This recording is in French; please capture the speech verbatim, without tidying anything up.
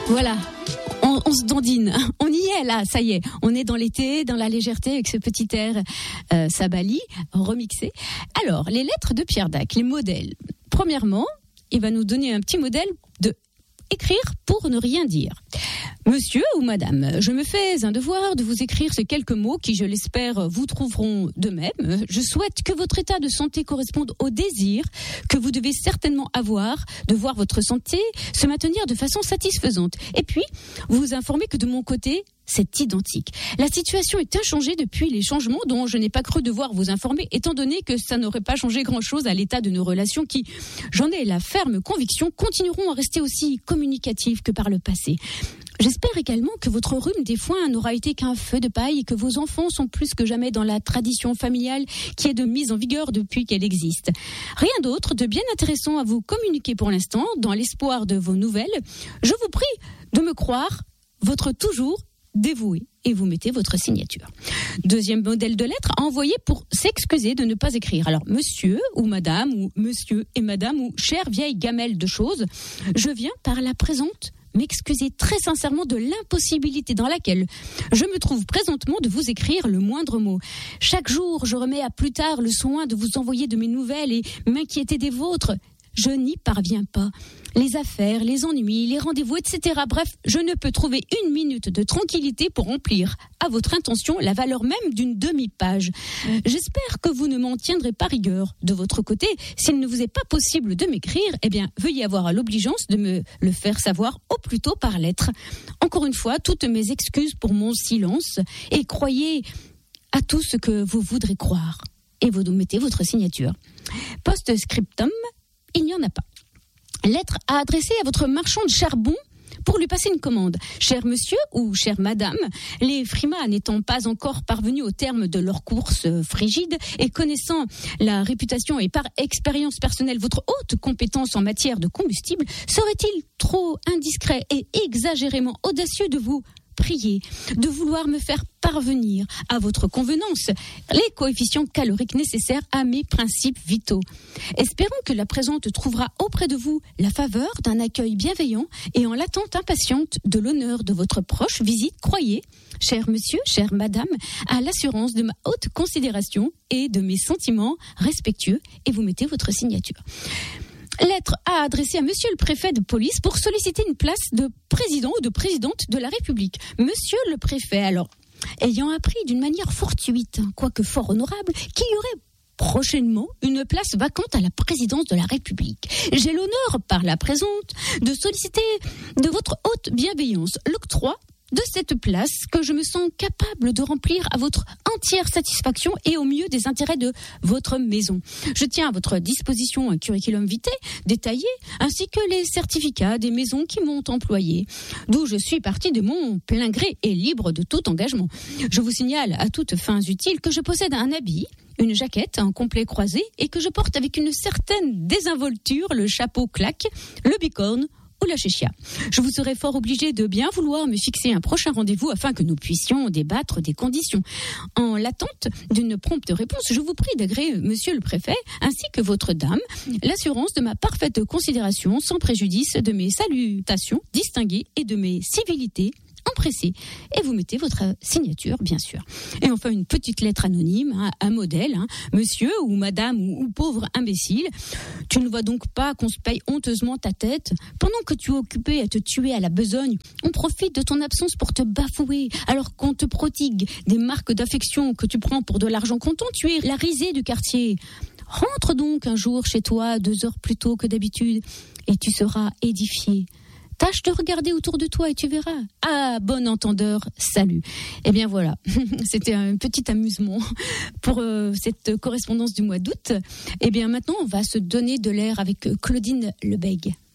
Voilà. On, on se dandine, on y est là, ça y est. On est dans l'été, dans la légèreté avec ce petit air euh, Sabali remixé. Alors, les lettres de Pierre Dac, les modèles. Premièrement, il va nous donner un petit modèle de écrire pour ne rien dire. Monsieur ou madame, je me fais un devoir de vous écrire ces quelques mots qui, je l'espère, vous trouveront de même. Je souhaite que votre état de santé corresponde au désir que vous devez certainement avoir de voir votre santé se maintenir de façon satisfaisante. Et puis, vous informez que de mon côté, c'est identique. La situation est inchangée depuis les changements dont je n'ai pas cru devoir vous informer, étant donné que ça n'aurait pas changé grand-chose à l'état de nos relations qui, j'en ai la ferme conviction, continueront à rester aussi communicatives que par le passé. J'espère également que votre rhume des foins n'aura été qu'un feu de paille et que vos enfants sont plus que jamais dans la tradition familiale qui est de mise en vigueur depuis qu'elle existe. Rien d'autre de bien intéressant à vous communiquer pour l'instant, dans l'espoir de vos nouvelles. Je vous prie de me croire, votre toujours dévoué, et vous mettez votre signature. Deuxième modèle de lettre à envoyer pour s'excuser de ne pas écrire. Alors, monsieur ou madame, ou monsieur et madame, ou chère vieille gamelle de choses, je viens par la présente m'excuser très sincèrement de l'impossibilité dans laquelle je me trouve présentement de vous écrire le moindre mot. Chaque jour, je remets à plus tard le soin de vous envoyer de mes nouvelles et m'inquiéter des vôtres. Je n'y parviens pas. Les affaires, les ennuis, les rendez-vous, et cetera. Bref, je ne peux trouver une minute de tranquillité pour remplir à votre intention la valeur même d'une demi-page. J'espère que vous ne m'en tiendrez pas rigueur. De votre côté, s'il ne vous est pas possible de m'écrire, eh bien, veuillez avoir l'obligeance de me le faire savoir au plus tôt par lettre. Encore une fois, toutes mes excuses pour mon silence et croyez à tout ce que vous voudrez croire. Et vous mettez votre signature. Post-scriptum, il n'y en a pas. Lettre à adresser à votre marchand de charbon pour lui passer une commande. Cher monsieur ou chère madame, les frimas n'étant pas encore parvenus au terme de leur course frigide et connaissant la réputation et par expérience personnelle votre haute compétence en matière de combustible, serait-il trop indiscret et exagérément audacieux de vous prier de vouloir me faire parvenir à votre convenance les coefficients caloriques nécessaires à mes principes vitaux. Espérons que la présente trouvera auprès de vous la faveur d'un accueil bienveillant et en l'attente impatiente de l'honneur de votre proche visite, croyez, cher monsieur, chère madame, à l'assurance de ma haute considération et de mes sentiments respectueux, et vous mettez votre signature. Lettre à adresser à monsieur le préfet de police pour solliciter une place de président ou de présidente de la République. Monsieur le préfet, alors, ayant appris d'une manière fortuite, quoique fort honorable, qu'il y aurait prochainement une place vacante à la présidence de la République, j'ai l'honneur, par la présente, de solliciter de votre haute bienveillance l'octroi de cette place que je me sens capable de remplir à votre entière satisfaction et au mieux des intérêts de votre maison. Je tiens à votre disposition un curriculum vitae détaillé ainsi que les certificats des maisons qui m'ont employé, d'où je suis partie de mon plein gré et libre de tout engagement. Je vous signale à toutes fins utiles que je possède un habit, une jaquette, un complet croisé et que je porte avec une certaine désinvolture le chapeau claque, le bicorne ou la chéchia. Je vous serai fort obligé de bien vouloir me fixer un prochain rendez-vous afin que nous puissions débattre des conditions. En l'attente d'une prompte réponse, je vous prie d'agréer monsieur le préfet ainsi que votre dame l'assurance de ma parfaite considération sans préjudice de mes salutations distinguées et de mes civilités empressé. Et vous mettez votre signature, bien sûr. Et enfin, une petite lettre anonyme, hein, un modèle, hein, monsieur ou madame ou, ou pauvre imbécile, tu ne vois donc pas qu'on se paye honteusement ta tête pendant que tu es occupé à te tuer à la besogne. On profite de ton absence pour te bafouer, alors qu'on te prodigue des marques d'affection que tu prends pour de l'argent comptant. Tu es la risée du quartier. Rentre donc un jour chez toi deux heures plus tôt que d'habitude et tu seras édifié. Tâche de regarder autour de toi et tu verras. Ah, bon entendeur, salut. Eh bien voilà, c'était un petit amusement pour euh, cette correspondance du mois d'août. Eh bien maintenant, on va se donner de l'air avec Claudine Lebègue.